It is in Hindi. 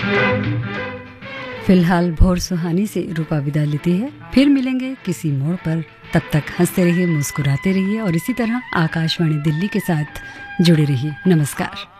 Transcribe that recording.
फिलहाल भोर सुहानी से रूपा विदा लेती है। फिर मिलेंगे किसी मोड़ पर। तब तक हंसते रहिए, मुस्कुराते रहिए और इसी तरह आकाशवाणी दिल्ली के साथ जुड़े रहिए। नमस्कार।